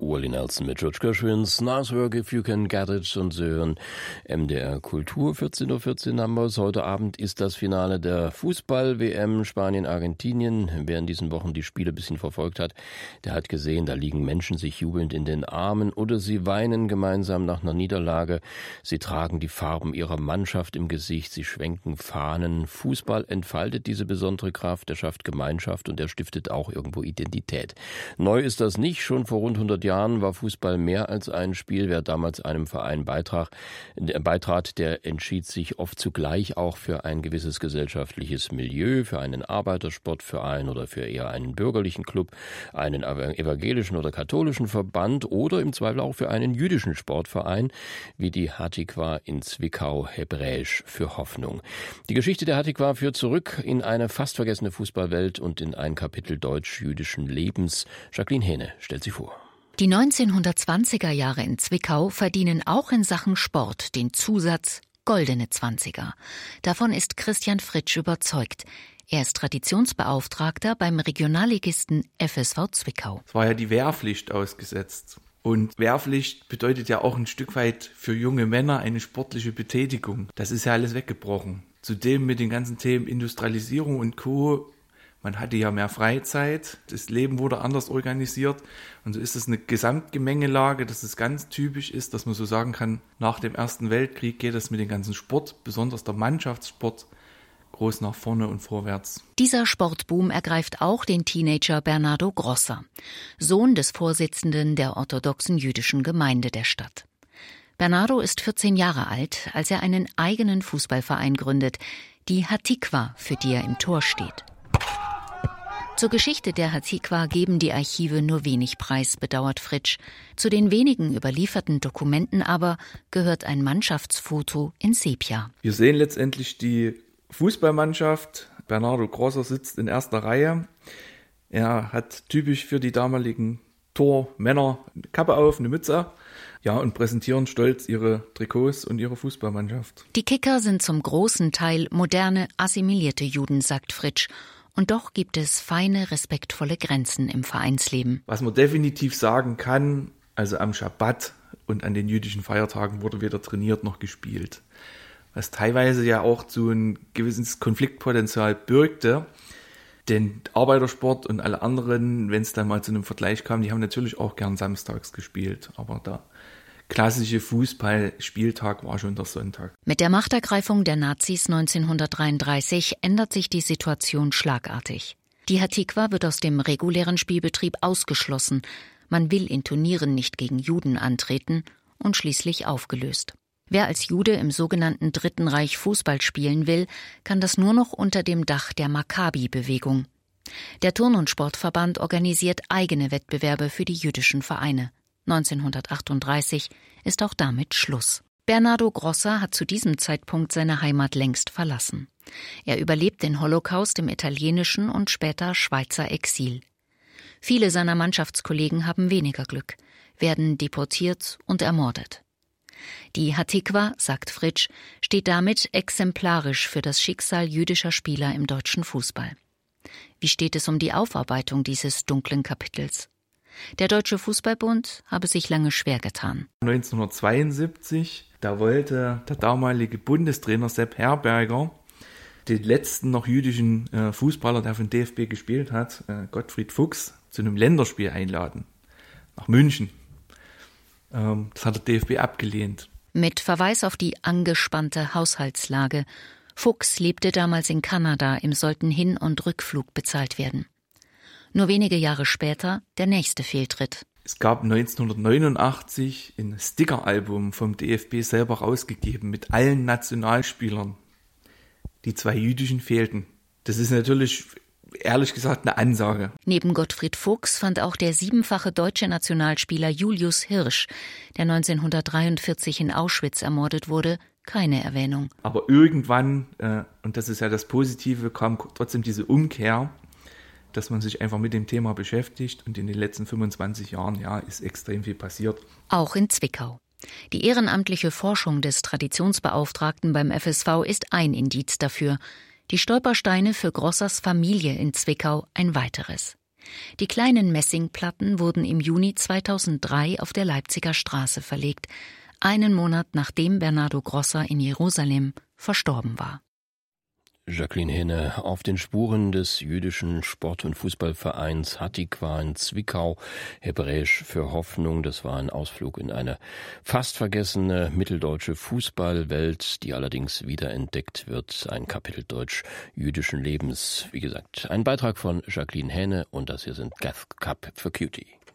Willie Nelson mit George Gershwins Nice Work If You Can Get It, und Sie hören MDR Kultur. 14.14 Uhr haben wir es. Heute Abend ist das Finale der Fußball-WM Spanien-Argentinien. Wer in diesen Wochen die Spiele ein bisschen verfolgt hat, der hat gesehen, da liegen Menschen sich jubelnd in den Armen oder sie weinen gemeinsam nach einer Niederlage. Sie tragen die Farben ihrer Mannschaft im Gesicht, sie schwenken Fahnen. Fußball entfaltet diese besondere Kraft, er schafft Gemeinschaft und er stiftet auch irgendwo Identität. Neu ist das nicht. Schon vor rund 100 Jahren war Fußball mehr als ein Spiel. Wer damals einem Verein beitrat, der entschied sich oft zugleich auch für ein gewisses gesellschaftliches Milieu, für einen Arbeitersportverein oder für eher einen bürgerlichen Club, einen evangelischen oder katholischen Verband oder im Zweifel auch für einen jüdischen Sportverein, wie die Hatikwa in Zwickau, hebräisch für Hoffnung. Die Geschichte der Hatikwa führt zurück in eine fast vergessene Fußballwelt und in ein Kapitel deutsch-jüdischen Lebens. Jacqueline Hähne stellt sie vor. Die 1920er Jahre in Zwickau verdienen auch in Sachen Sport den Zusatz Goldene Zwanziger. Davon ist Christian Fritsch überzeugt. Er ist Traditionsbeauftragter beim Regionalligisten FSV Zwickau. Es war ja die Wehrpflicht ausgesetzt. Und Wehrpflicht bedeutet ja auch ein Stück weit für junge Männer eine sportliche Betätigung. Das ist ja alles weggebrochen. Zudem mit den ganzen Themen Industrialisierung und Co. Man hatte ja mehr Freizeit, das Leben wurde anders organisiert und so ist es eine Gesamtgemengelage, dass es ganz typisch ist, dass man so sagen kann, nach dem Ersten Weltkrieg geht es mit dem ganzen Sport, besonders der Mannschaftssport, groß nach vorne und vorwärts. Dieser Sportboom ergreift auch den Teenager Bernardo Grosser, Sohn des Vorsitzenden der orthodoxen jüdischen Gemeinde der Stadt. Bernardo ist 14 Jahre alt, als er einen eigenen Fußballverein gründet, die Hatikwa, für die er im Tor steht. Zur Geschichte der Hatikwa geben die Archive nur wenig preis, bedauert Fritsch. Zu den wenigen überlieferten Dokumenten aber gehört ein Mannschaftsfoto in Sepia. Wir sehen letztendlich die Fußballmannschaft. Bernardo Grosser sitzt in erster Reihe. Er hat typisch für die damaligen Tormänner eine Kappe auf, eine Mütze. Ja, und präsentieren stolz ihre Trikots und ihre Fußballmannschaft. Die Kicker sind zum großen Teil moderne, assimilierte Juden, sagt Fritsch. Und doch gibt es feine, respektvolle Grenzen im Vereinsleben. Was man definitiv sagen kann, also am Schabbat und an den jüdischen Feiertagen wurde weder trainiert noch gespielt. Was teilweise ja auch zu ein gewisses Konfliktpotenzial birgte. Denn Arbeitersport und alle anderen, wenn es dann mal zu einem Vergleich kam, die haben natürlich auch gern samstags gespielt. Aber der klassische Fußballspieltag war schon der Sonntag. Mit der Machtergreifung der Nazis 1933 ändert sich die Situation schlagartig. Die Hatikwa wird aus dem regulären Spielbetrieb ausgeschlossen. Man will in Turnieren nicht gegen Juden antreten und schließlich aufgelöst. Wer als Jude im sogenannten Dritten Reich Fußball spielen will, kann das nur noch unter dem Dach der Maccabi-Bewegung. Der Turn- und Sportverband organisiert eigene Wettbewerbe für die jüdischen Vereine. 1938 ist auch damit Schluss. Bernardo Grosser hat zu diesem Zeitpunkt seine Heimat längst verlassen. Er überlebt den Holocaust im italienischen und später Schweizer Exil. Viele seiner Mannschaftskollegen haben weniger Glück, werden deportiert und ermordet. Die Hatikwa, sagt Fritsch, steht damit exemplarisch für das Schicksal jüdischer Spieler im deutschen Fußball. Wie steht es um die Aufarbeitung dieses dunklen Kapitels? Der Deutsche Fußballbund habe sich lange schwer getan. 1972, da wollte der damalige Bundestrainer Sepp Herberger den letzten noch jüdischen Fußballer, der für den DFB gespielt hat, Gottfried Fuchs, zu einem Länderspiel einladen. Nach München. Das hat der DFB abgelehnt. Mit Verweis auf die angespannte Haushaltslage. Fuchs lebte damals in Kanada, ihm sollten Hin- und Rückflug bezahlt werden. Nur wenige Jahre später der nächste Fehltritt. Es gab 1989 ein Stickeralbum vom DFB selber rausgegeben mit allen Nationalspielern. Die 2 jüdischen fehlten. Das ist natürlich, ehrlich gesagt, eine Ansage. Neben Gottfried Fuchs fand auch der 7-fache deutsche Nationalspieler Julius Hirsch, der 1943 in Auschwitz ermordet wurde, keine Erwähnung. Aber irgendwann, und das ist ja das Positive, kam trotzdem diese Umkehr, dass man sich einfach mit dem Thema beschäftigt. Und in den letzten 25 Jahren, ja, ist extrem viel passiert. Auch in Zwickau. Die ehrenamtliche Forschung des Traditionsbeauftragten beim FSV ist ein Indiz dafür. Die Stolpersteine für Grossers Familie in Zwickau ein weiteres. Die kleinen Messingplatten wurden im Juni 2003 auf der Leipziger Straße verlegt, einen Monat nachdem Bernardo Grossa in Jerusalem verstorben war. Jacqueline Henne auf den Spuren des jüdischen Sport- und Fußballvereins Hatikwa in Zwickau, hebräisch für Hoffnung. Das war ein Ausflug in eine fast vergessene mitteldeutsche Fußballwelt, die allerdings wiederentdeckt wird. Ein Kapitel deutsch-jüdischen Lebens. Wie gesagt, ein Beitrag von Jacqueline Henne und das hier sind Gath Cup for Cutie.